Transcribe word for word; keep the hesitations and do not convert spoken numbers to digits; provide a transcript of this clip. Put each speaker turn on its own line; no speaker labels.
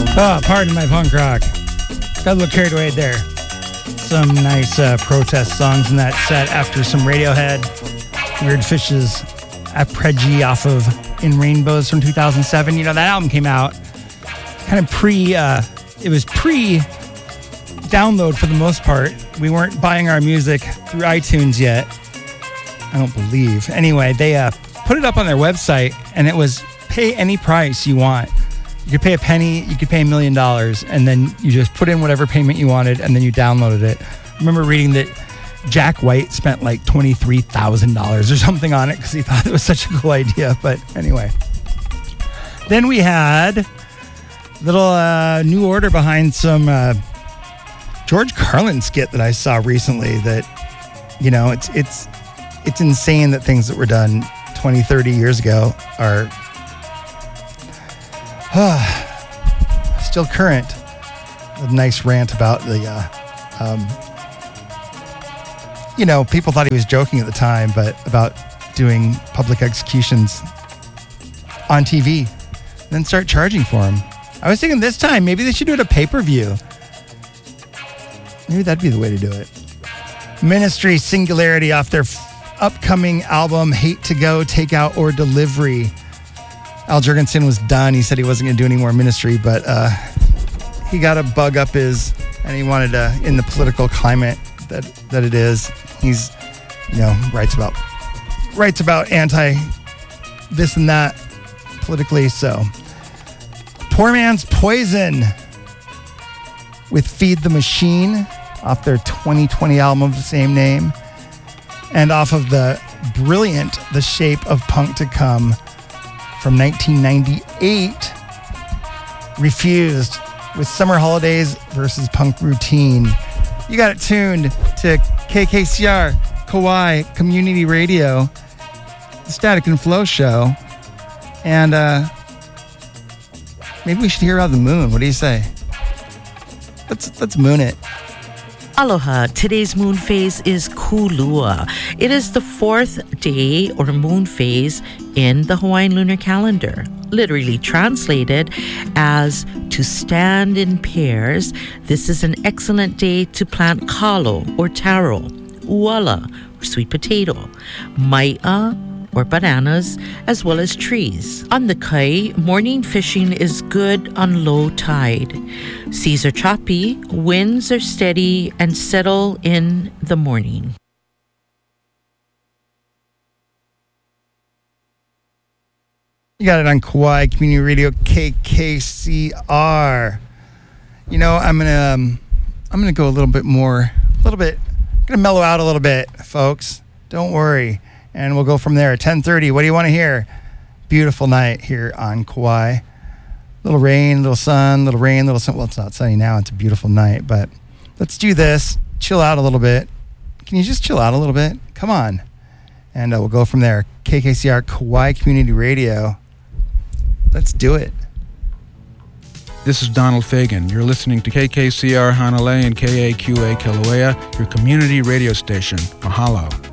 Oh, pardon my punk rock. Got a little carried away there. Some nice uh, protest songs in that set after some Radiohead. Weird Fishes, Apreggi off of In Rainbows from two thousand seven. You know, that album came out kind of pre, uh, it was pre-download for the most part. We weren't buying our music through iTunes yet. I don't believe. Anyway, they uh, put it up on their website, and it was pay any price you want. You could pay a penny, you could pay a million dollars, and then you just put in whatever payment you wanted, and then you downloaded it. I remember reading that Jack White spent like twenty-three thousand dollars or something on it because he thought it was such a cool idea. But anyway. Then we had a little uh, New Order behind some uh, George Carlin skit that I saw recently that, you know, it's it's it's insane that things that were done twenty, thirty years ago are uh, still current. A nice rant about the, uh, um, you know, people thought he was joking at the time, but about doing public executions on T V and then start charging for them. I was thinking this time, maybe they should do it a pay-per-view. Maybe that'd be the way to do it. Ministry Singularity off their f- upcoming album, Hate to Go, Takeout or Delivery. Al Jurgensen was done. He said he wasn't going to do any more Ministry, but uh, he got a bug up his, and he wanted to, in the political climate that, that it is, he's, you know, writes about, writes about anti this and that politically, so. Poor Man's Poison with Feed the Machine off their twenty twenty album of the same name, and off of the brilliant The Shape of Punk to Come from nineteen ninety-eight, Refused with Summer Holidays versus Punk Routine. You got it tuned to K K C R, Kauai Community Radio, the Static and Flow Show, and uh, maybe we should hear about the moon. What do you say? Let's let's moon it.
Aloha. Today's moon phase is Kulua. It is the fourth day or moon phase in the Hawaiian lunar calendar. Literally translated as to stand in pairs. This is an excellent day to plant kalo or taro, uala or sweet potato, maia or bananas, as well as trees. On the kai, morning fishing is good on low tide. Seas are choppy, winds are steady, and settle in the morning.
You got it on Kauai Community Radio, K K C R. You know, I'm gonna um, I'm gonna go a little bit more, a little bit, I'm gonna mellow out a little bit, folks. Don't worry. And we'll go from there. ten thirty, what do you want to hear? Beautiful night here on Kauai. Little rain, little sun, little rain, little sun. Well, it's not sunny now. It's a beautiful night. But let's do this. Chill out a little bit. Can you just chill out a little bit? Come on. And uh, we'll go from there. K K C R, Kauai Community Radio. Let's do it.
This is Donald Fagan. You're listening to K K C R Hanalei and K A Q A Kilauea, your community radio station. Mahalo.